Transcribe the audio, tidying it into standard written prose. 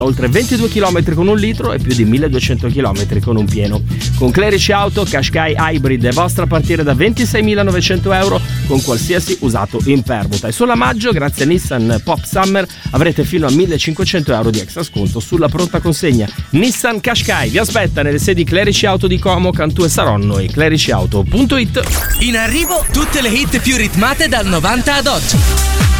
oltre 22 km con un litro e più di 1200 km con un pieno. Con Clerici Auto, Qashqai Hybrid è vostra a partire da 26.900 euro con qualsiasi usato in permuta. E solo a maggio, grazie a Nissan Pop Summer, avrete fino a 1.500 euro di extra sconto sulla pronta consegna. Nissan Qashqai vi aspetta nelle sedi Clerici Auto di Como, Cantù e Saronno e clericiauto.it. In arrivo tutte le hit più ritmate dal 90 ad oggi.